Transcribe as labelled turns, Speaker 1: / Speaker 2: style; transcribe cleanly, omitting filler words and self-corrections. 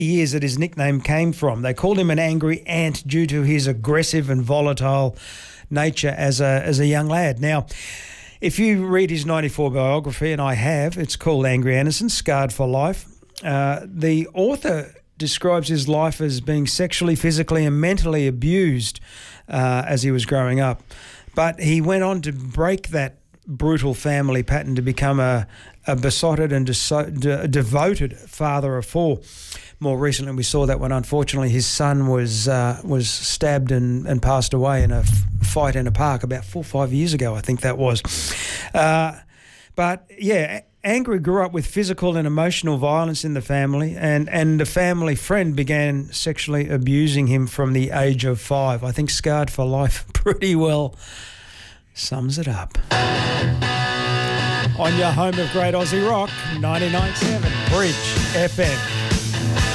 Speaker 1: years that his nickname came from. They called him an angry ant due to his aggressive and volatile nature as a young lad. Now, if you read his 94 biography, and I have, it's called Angry Anderson, Scarred for Life. The author describes his life as being sexually, physically and mentally abused as he was growing up. But he went on to break that brutal family pattern to become a besotted and devoted father of four. More recently, we saw that when, unfortunately, his son was stabbed and passed away in a fight in a park about 4 or 5 years ago, I think that was. But, yeah, Angry grew up with physical and emotional violence in the family, and the family friend began sexually abusing him from the age of 5. I think Scarred for Life pretty well sums it up. On your home of great Aussie rock, 99.7 Bridge FM.